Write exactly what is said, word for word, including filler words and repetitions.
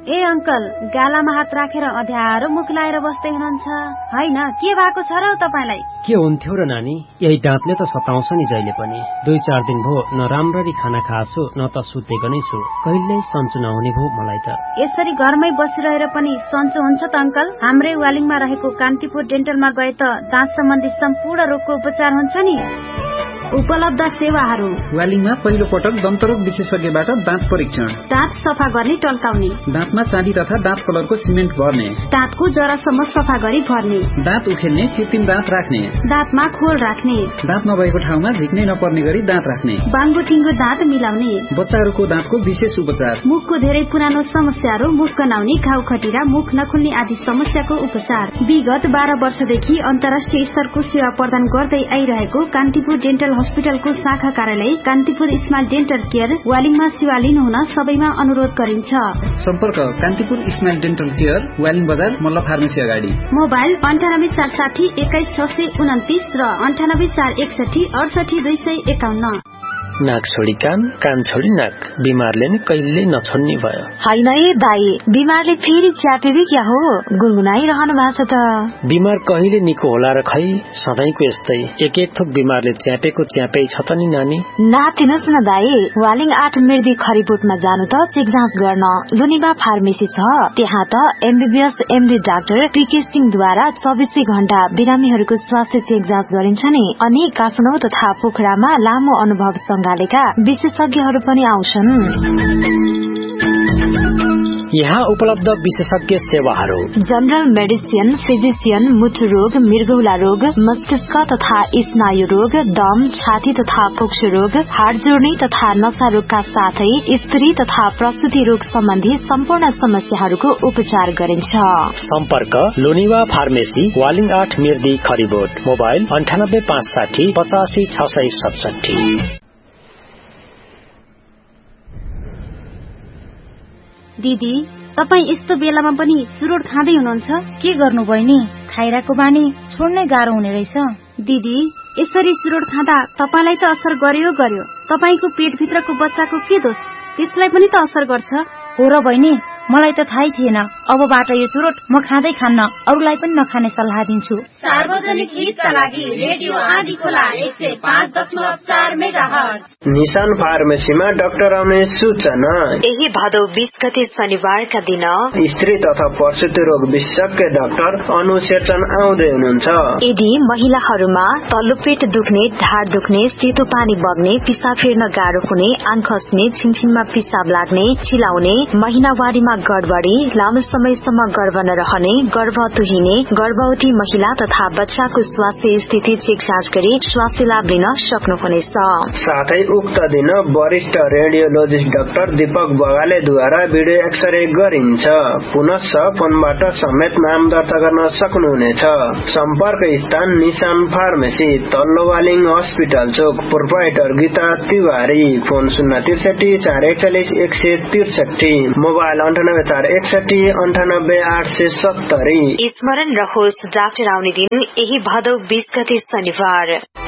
ए uncle, गालामा हात राखेर अध्यारो मुख लाएर बस्दै हुनुहुन्छ हैन? के भएको छ र तपाईलाई? के हुन्थ्यो र नानी, यही दाँतले त सताउँछ नि जहिले पनि। दुई चार दिन भो न राम्ररी खाना खाछु न त सुतेको नै छु। कहिल्यै सन्चो नहुने भो मलाई त। यसरी घरमै बसिरहेर पनि सन्चो हुन्छ त अंकल? हाम्रै वालिङमा रहेको कान्तिपुर डेन्टलमा गए त दाँत सम्बन्धी सम्पूर्ण रोगको उपचार हुन्छ नि। उपलब्ध सेवाहरू: वालिङमा पहिलो पटक दन्तरोग विशेषज्ञबाट दाँत परीक्षण, दाँत सफा गर्ने टल्काउने, दाँतमा चाँदी तथा दाँत कलरको सिमेन्ट भर्ने, दाँतको जरासम्म सफा गरी भर्ने, दाँत उखेल्ने कृत्रिम दाँत राख्ने, दाँतमा खोल राख्ने, दाँत नभएको ठाउँमा झिक्नै नपर्ने गरी दाँत राख्ने, बाङ्गो टिङ्गो दाँत मिलाउने, बच्चाहरूको दाँतको विशेष उपचार, मुखको धेरै पुरानो समस्याहरू, मुख गनाउने, घाउ खटिरा, मुख नखुल्ने आदि समस्याको उपचार। विगत बाह्र वर्षदेखि अन्तर्राष्ट्रिय स्तरको सेवा प्रदान गर्दै आइरहेको कान्तिपुर डेन्टल हस्पिटलको शाखा कार्यालय कान्तिपुर स्माइल डेन्टल केयर वालिङमा सेवा लिनुहुन सबैमा अनुरोध गरिन्छ। सम्पर्क Kantipur smile dental care, Waling बजार, मल्ल फार्मेसी अगाडि। मोबाइल अन्ठानब्बे चार साठी एक्काइस छ सय उन्तिस र अन्ठानब्बे चार एकसठी अडसठी दुई सय एकाउन्न। नाक छोडी कान, कान छोडी नाक, बिमारले नै कहिले नछोड्ने भयो। हैन ए दाई, बिमारले फेरि च्यापेको क्या हो? गुनगुनाइरहनु भएको छ त। बिमार कहिले निको होला र खै, सधैँको यस्तै एक एक थोक बिमारले च्यापेको च्यापै छ त नि नानी। नाथिनुहोस् न दाई, वालिङ आठ मिर्दी खरिबोटमा जानु त चेक जाँच गर्न लुनिबा फार्मेसी छ। त्यहाँ त एमबीबीएस एमडी डाक्टर पीके सिंहद्वारा चौबिसै घण्टा बिरामीहरूको स्वास्थ्य चेक जाँच गरिन्छ नि। अनि काठमाडौँ तथा पोखरामा लामो अनुभव गालेका विशेषज्ञहरू पनि आउँछन्। यहाँ उपलब्ध विशेषज्ञ सेवाहरू: जनरल मेडिसिन, फिजिशियन, मुटु रोग, मृगौला रोग, मस्तिष्क तथा स्नायु रोग, दम, छाती तथा फोक्सो रोग, हाड जोड्ने तथा नशा रोगका साथै स्त्री तथा प्रसुति रोग सम्बन्धी सम्पूर्ण समस्याहरूको उपचार गरिन्छ। सम्पर्क लोनिवा फार्मेसी, वालिङ आठ मिर्दी खरिबोट। मोबाइल अन्ठानब्बे पाँच साठी पचासी छ सय सतसठी। दिदी, तपाईँ यस्तो बेलामा पनि चुरोट खाँदै हुनुहुन्छ? के गर्नु बहिनी, खाइरहेको बानी छोड्नै गाह्रो हुने रहेछ। दिदी, यसरी चुरोट खाँदा तपाईलाई त असर गर्यो गर्यो, तपाईको पेटभित्रको बच्चाको के दोष? त्यसलाई पनि त असर गर्छ। हो र बहिनी, मलाई त थाहै थिएन। अबबाट यो चुरोट म खाँदै खान्न, अरूलाई पनि नखाने सल्लाह दिन्छु। सार्वजनिक हितका लागि रेडियो आदि खोला एक सय पाँच दशमलव चार मेगाहर्ज। निशान फार्मेसीमा डाक्टर आउने सूचना। यही भदौ बीस गते शनिबारका दिन स्त्री तथा प्रसुति रोग विशेषज्ञ डाक्टर अनु शेरचन आउँदै हुनुहुन्छ। यदि महिलाहरूमा तल्लो पेट दुख्ने, ढाड दुख्ने, सेतो पानी बग्ने, पिसाब फेर्न गाह्रो हुने, आङ खस्ने, छिनछिनमा पिसाब लाग्ने, चिलाउने, महिनावारीमा गडबडी, लामो समयसम्म गर्भ नरहने, गर्भ तुहिने, गर्भवती महिला तथा बच्चाको स्वास्थ्य स्थिति चेक जाँच गरी स्वास्थ्य लाभ लिन सक्नुहुनेछ। साथै उक्त दिन वरिष्ठ radiologist doctor Deepak बगालेद्वारा video x-ray गरिन्छ। पुनः फोनबाट समेत नाम दर्ता गर्न सक्नुहुनेछ। सम्पर्क स्थान निशान फार्मेसी, तल्लो वालिङ हस्पिटल चोक, प्रोप्राइटर गीता तिवारी। फोन शून्य त्रिसठी चार एकचालिस एक सय त्रिसठी। मोबाइल अन्ठानब्बे चार एकसठी अन्ठानब्बे आठ सय सत्तरी। स्मरण रहोस्, डाक्टर आउने दिन यही भदौ बीस गते शनिबार।